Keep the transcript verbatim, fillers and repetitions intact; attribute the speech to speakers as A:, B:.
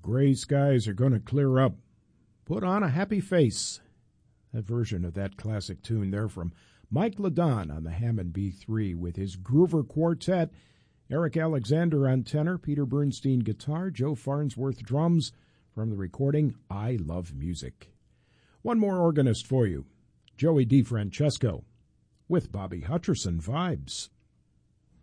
A: gray skies are going to clear up. Put on a happy face. That version of that classic tune there from Mike LeDon on the Hammond B three with his Groover Quartet, Eric Alexander on tenor, Peter Bernstein guitar, Joe Farnsworth drums from the recording I Love Music. One more organist for you, Joey DeFrancesco with Bobby Hutcherson vibes.